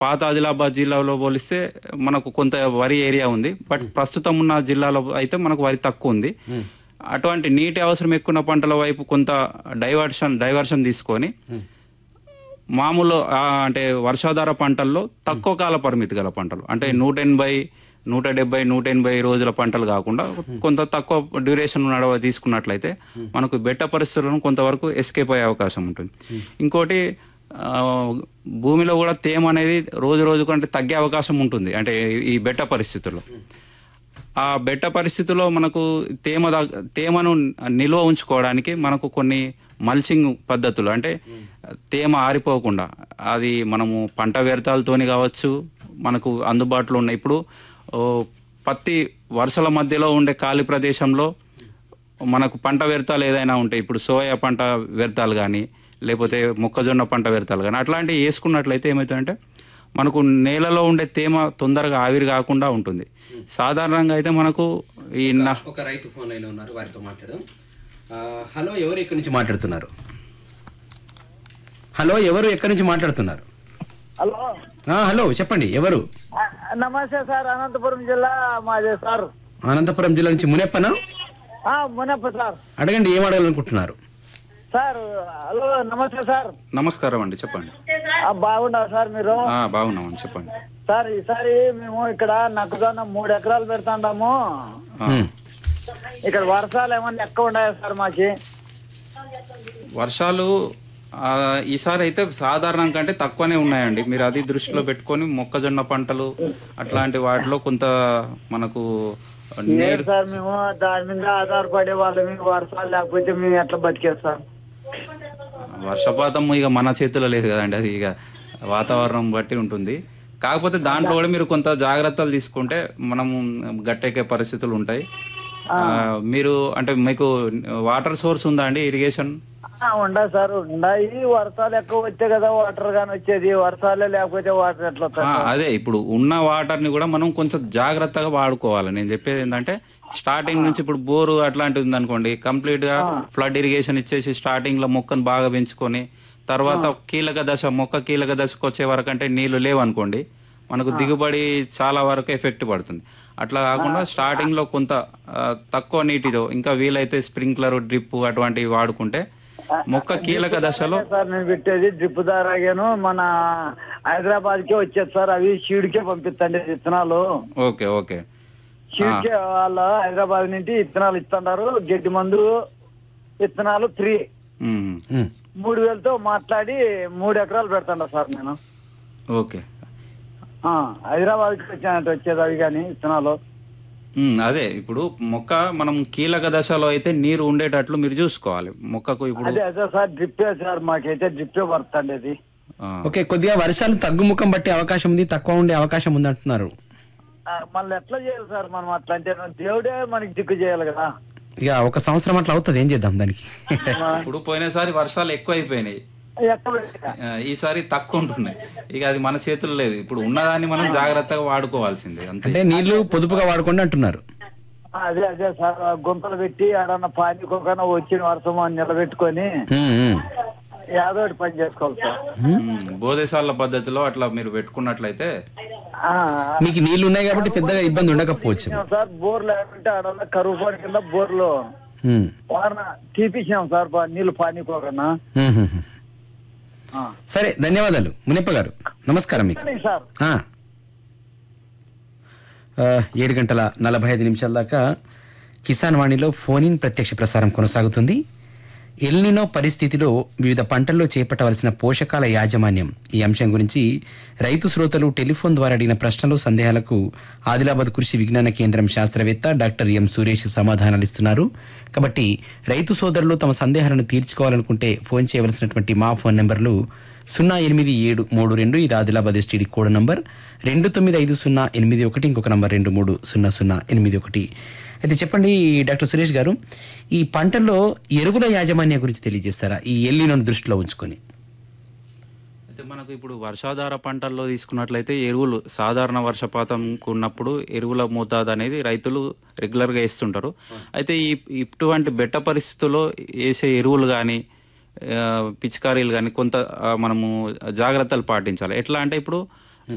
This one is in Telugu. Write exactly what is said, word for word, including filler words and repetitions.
పాత ఆదిలాబాద్ జిల్లాలో పోలిస్తే మనకు కొంత వరి ఏరియా ఉంది. బట్ ప్రస్తుతం ఉన్న జిల్లాలో అయితే మనకు వరి తక్కువ ఉంది. అటువంటి నీటి అవసరం ఎక్కువ ఉన్న పంటల వైపు కొంత డైవర్షన్ డైవర్షన్ తీసుకొని మామూలు అంటే వర్షాధార పంటల్లో తక్కువ కాల పరిమితి గల పంటలు అంటే నూట ఎనభై నూట డెబ్బై నూట ఎనభై రోజుల పంటలు కాకుండా కొంత తక్కువ డ్యూరేషన్ నడవ తీసుకున్నట్లయితే మనకు బెట్ట పరిస్థితులను కొంతవరకు ఎస్కేప్ అయ్యే అవకాశం ఉంటుంది. ఇంకోటి భూమిలో కూడా తేమ అనేది రోజు రోజు కంటే తగ్గే అవకాశం ఉంటుంది. అంటే ఈ బెట్ట పరిస్థితుల్లో ఆ బెట్ట పరిస్థితుల్లో మనకు తేమ తేమను నిల్వ ఉంచుకోవడానికి మనకు కొన్ని మల్చింగ్ పద్ధతులు అంటే తేమ ఆరిపోకుండా అది మనము పంట వ్యర్థాలతోని కావచ్చు మనకు అందుబాటులో ఉన్నాయి. ఇప్పుడు పత్తి వరుసల మధ్యలో ఉండే ఖాళీ ప్రదేశంలో మనకు పంట వ్యర్థాలు ఏదైనా ఉంటాయి. ఇప్పుడు సోయా పంట వ్యర్థాలు కానీ లేకపోతే మొక్కజొన్న పంట వ్యర్థాలు కానీ అట్లాంటివి వేసుకున్నట్లయితే ఏమవుతుందంటే మనకు నేలలో ఉండే తేమ తొందరగా ఆవిరి కాకుండా ఉంటుంది. సాధారణంగా అయితే మనకు ఈ ఒక రైతు ఫోన్ లైన్ ఉన్నారు, వారితో మాట్లాడదాం. హలో, ఎవరు ఎక్కడి నుంచి మాట్లాడుతున్నారు? హలో, ఎవరు ఎక్కడి నుంచి మాట్లాడుతున్నారు? హలో హలో చెప్పండి, ఎవరు? నమస్తే సార్, అనంతపురం జిల్లా మాదే సార్. అనంతపురం జిల్లా నుంచి మునెప్పనా? మునెప్ప సార్. అడగండి, ఏం అడగాలనుకుంటున్నారు సార్? హలో నమస్తే సార్. నమస్కారం అండి, చెప్పండి. బాగున్నారు సార్ మీరు? బాగున్నామని చెప్పండి సార్. ఈసారి మేము ఇక్కడ నక్కజొన్న మూడు ఎకరాలు పెడతాము. ఇక్కడ వర్షాలు ఏమన్నా ఎక్కువ ఉన్నాయా సార్? మాకి వర్షాలు ఈసారి అయితే సాధారణం కంటే తక్కువనే ఉన్నాయండి. మీరు అది దృష్టిలో పెట్టుకొని మొక్కజొన్న పంటలు అట్లాంటి వాటిలో కొంత మనకు సార్ మేము దాని మీద ఆధారపడే వాళ్ళు, మీకు వర్షాలు లేకపోతే మేము ఎట్లా బతికేస్తాం? వర్షపాతం ఇక మన చేతిలో లేదు కదండి, అది ఇక వాతావరణం బట్టి ఉంటుంది. కాకపోతే దాంట్లో కూడా మీరు కొంత జాగ్రత్తలు తీసుకుంటే మనము గట్టెక్కే పరిస్థితులు ఉంటాయి. మీరు అంటే మీకు వాటర్ సోర్స్ ఉందా అండి, ఇరిగేషన్? ఉండా సార్, ఉన్నాయి. వర్షాలు ఎక్కువ వచ్చే కదా వాటర్ గాని వచ్చేది, వర్షాలే లేకపోతే వాటర్ ఎట్లా? అదే ఇప్పుడు ఉన్న వాటర్ ని కూడా మనం కొంచెం జాగ్రత్తగా వాడుకోవాలి. నేను చెప్పేది ఏంటంటే స్టార్టింగ్ నుంచి ఇప్పుడు బోరు అట్లాంటిది ఉంది అనుకోండి, కంప్లీట్ గా ఫ్లడ్ ఇరిగేషన్ ఇచ్చేసి స్టార్టింగ్ లో మొక్కను బాగా పెంచుకొని తర్వాత కీలక దశ మొక్క కీలక దశకు వచ్చే వరకు అంటే నీళ్లు లేవనుకోండి మనకు దిగుబడి చాలా వరకు ఎఫెక్ట్ పడుతుంది. అట్లా కాకుండా స్టార్టింగ్ లో కొంత తక్కువ నీటితో ఇంకా వీలైతే స్ప్రింక్లర్ డ్రిప్ అటువంటివి వాడుకుంటే మొక్క కీలక దశలో సార్ నేను పెట్టేది డ్రిప్ ద్వారాగాను మన హైదరాబాద్ కే వచ్చేది సార్. అవి షీడ్కే పంపిస్తండి విత్తనాలు. ఓకే ఓకే షీడ్కే వాళ్ళ హైదరాబాద్ నుంచి విత్తనాలు ఇస్తున్నారు. గడ్డి మందు విత్తనాలు ఫ్రీ. మూడు వేలతో మాట్లాడి మూడు ఎకరాలు పెడతాను సార్ నేను. ఓకే, హైదరాబాద్ కి వచ్చానంటే వచ్చేది అవి కానీ విత్తనాలు. అదే ఇప్పుడు మొక్క మనం కీలక దశలో అయితే నీరు ఉండేటట్లు మీరు చూసుకోవాలి మొక్కకు. ఇప్పుడు అదే అదే సార్ డ్రిప్పే సార్, మాకైతే డ్రిప్పే పడుతుంది అది. ఓకే, కొద్దిగా వర్షాలు తగ్గుముఖం బట్టే అవకాశం ఉంది, తక్కువ ఉండే అవకాశం ఉంది అంటున్నారు. మళ్ళీ ఎట్లా చేయాలి సార్ మనం? అట్లా అంటే దేవుడే మనకి దిక్కు చేయాలి కదా. ఇక ఒక సంవత్సరం అట్లా అవుతుంది, ఏం చేద్దాం దానికి? ఇప్పుడు పోయినసారి వర్షాలు ఎక్కువ అయిపోయినాయి, ఈసారి తక్కువ ఉంటున్నాయి. ఇక అది మన చేతుల్లో లేదు. ఇప్పుడు ఉన్నదాన్ని మనం జాగ్రత్తగా వాడుకోవాల్సిందే. అంటే నీళ్లు పొదుపుగా వాడుకోండి అంటున్నారు. అదే అదే సార్, గుంతలు పెట్టి ఆడన్న పానికోకన్నా వచ్చిన వర్షం నిలబెట్టుకొని ఏదో పని చేసుకోవాలి సార్. బోధేశాల పద్ధతిలో అట్లా మీరు పెట్టుకున్నట్లయితే మీకు నీళ్లు ఉన్నాయి కాబట్టి పెద్దగా ఇబ్బంది ఉండకపోవచ్చు సార్. బోర్లు లేకుంటే ఆడన్న కరువు పని కింద బోర్లు తీపిచ్చినాం సార్ నీళ్లు పానికోకన్నా. సరే, ధన్యవాదాలు మునిప్ప గారు, నమస్కారం మీకు. ఏడు గంటల నలభై ఐదు నిమిషాల దాకా కిసాన్ వాణిలో ఫోన్ ఇన్ ప్రత్యక్ష ప్రసారం కొనసాగుతుంది. ఎల్నినో పరిస్థితిలో వివిధ పంటల్లో చేపట్టవలసిన పోషకాల యాజమాన్యం, ఈ అంశం గురించి రైతు శ్రోతలు టెలిఫోన్ ద్వారా అడిగిన ప్రశ్నలు సందేహాలకు ఆదిలాబాద్ కృషి విజ్ఞాన కేంద్రం శాస్త్రవేత్త డాక్టర్ ఎం సురేష్ సమాధానాలు ఇస్తున్నారు. కాబట్టి రైతు సోదరులు తమ సందేహాలను తీర్చుకోవాలనుకుంటే ఫోన్ చేయవలసినటువంటి మా ఫోన్ నెంబర్లు సున్నా ఎనిమిది ఏడు మూడు రెండు, ఇది ఆదిలాబాద్ ఎస్టీడీ కోడ్ నంబర్, రెండు తొమ్మిది ఐదు సున్నా ఎనిమిది ఒకటి, ఇంకొక నంబర్ రెండు మూడు సున్నా సున్నా ఎనిమిది ఒకటి. అయితే చెప్పండి డాక్టర్ సురేష్ గారు, ఈ పంటల్లో ఎరువుల యాజమాన్యం గురించి తెలియజేస్తారా, ఈ ఎల్నినోను దృష్టిలో ఉంచుకొని? అయితే మనకు ఇప్పుడు వర్షాధార పంటల్లో తీసుకున్నట్లయితే ఎరువులు సాధారణ వర్షపాతం ఉన్నప్పుడు ఎరువుల మోతాదు అనేది రైతులు రెగ్యులర్గా వేస్తుంటారు. అయితే ఈ ఇటువంటి బెట్ట పరిస్థితుల్లో వేసే ఎరువులు కానీ పిచికారీలు కానీ కొంత మనము జాగ్రత్తలు పాటించాలి. ఎట్లా అంటే ఇప్పుడు